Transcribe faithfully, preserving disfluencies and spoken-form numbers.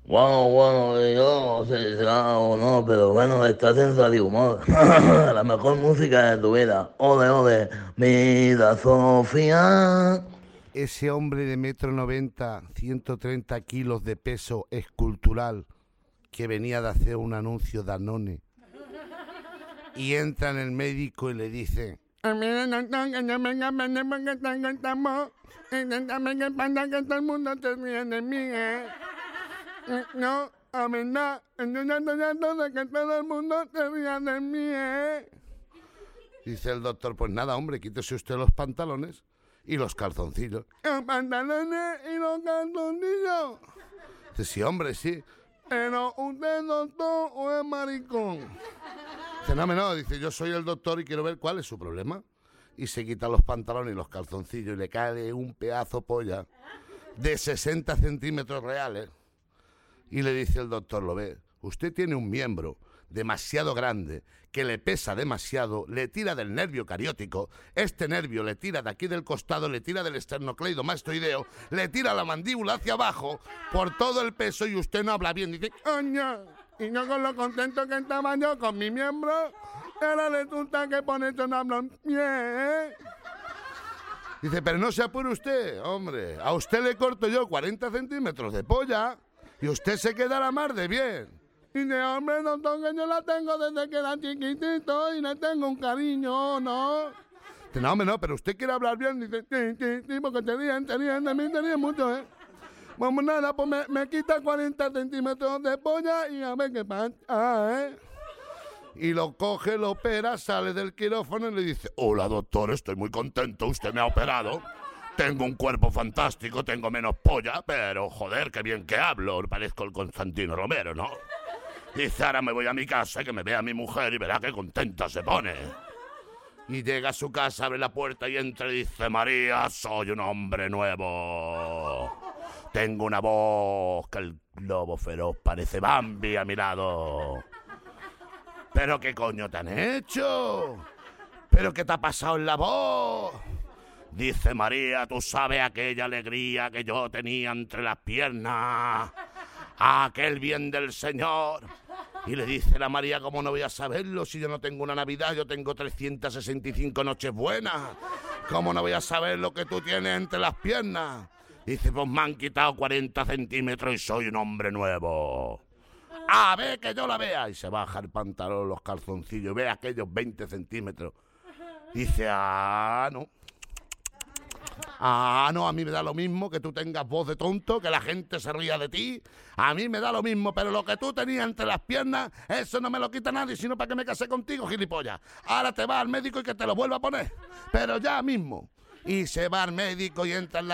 Bueno, bueno, yo no sé si será o no, pero bueno, estás en Radio Humor. La mejor música de tu vida. Ole, ole. Mira, Sofía. Ese hombre de metro noventa, ciento treinta kilos de peso escultural que venía de hacer un anuncio Danone y entra en el médico y le dice: no, a verdad, de que todo el mundo se ría de mí, ¿eh? Dice el doctor: pues nada, hombre, quítese usted los pantalones y los calzoncillos. ¿Los pantalones y los calzoncillos? Dice: sí, hombre, sí. ¿Pero usted es doctor o es maricón? Dice: no, no, dice, yo soy el doctor y quiero ver cuál es su problema. Y se quita los pantalones y los calzoncillos y le cae un pedazo polla de sesenta centímetros reales. Y le dice el doctor: lo ve, usted tiene un miembro demasiado grande, que le pesa demasiado, le tira del nervio cariótico, este nervio le tira de aquí del costado, le tira del esternocleidomastoideo, le tira la mandíbula hacia abajo, por todo el peso, y usted no habla bien. Dice: coño, y no con lo contento que estaba yo con mi miembro, ahora resulta que por eso no hablo bien. Dice: pero no se apure usted, hombre, a usted le corto yo cuarenta centímetros de polla y usted se quedará más de bien. Y de hombre, doctor, que yo la tengo desde que era chiquitito y le tengo un cariño, ¿no? Dice: no, hombre, no, pero usted quiere hablar bien. Dice: sí, sí, sí, porque te ríen, te ríen, de mí te ríen mucho, ¿eh? Vamos, nada, pues me, me quita cuarenta centímetros de polla y a ver qué pasa, ¿eh? Y lo coge, lo opera, sale del quirófano y le dice: hola, doctor, estoy muy contento, usted me ha operado. Tengo un cuerpo fantástico, tengo menos polla, pero joder, qué bien que hablo, parezco el Constantino Romero, ¿no? Dice: ahora me voy a mi casa, que me vea mi mujer y verá qué contenta se pone. Y llega a su casa, abre la puerta y entra y dice: María, soy un hombre nuevo. Tengo una voz que el lobo feroz parece Bambi a mi lado. ¿Pero qué coño te han hecho? ¿Pero qué te ha pasado en la voz? Dice: María, tú sabes aquella alegría que yo tenía entre las piernas, aquel bien del Señor. Y le dice la María: ¿cómo no voy a saberlo si yo no tengo una Navidad? Yo tengo trescientas sesenta y cinco noches buenas. ¿Cómo no voy a saber lo que tú tienes entre las piernas? Dice: pues me han quitado cuarenta centímetros y soy un hombre nuevo. A ver, que yo la vea. Y se baja el pantalón, los calzoncillos, ve aquellos veinte centímetros. Dice: ah, no. Ah, no, a mí me da lo mismo que tú tengas voz de tonto, que la gente se ría de ti. A mí me da lo mismo, pero lo que tú tenías entre las piernas, eso no me lo quita nadie, sino para que me casé contigo, gilipollas. Ahora te vas al médico y que te lo vuelva a poner, pero ya mismo. Y se va al médico y entra en la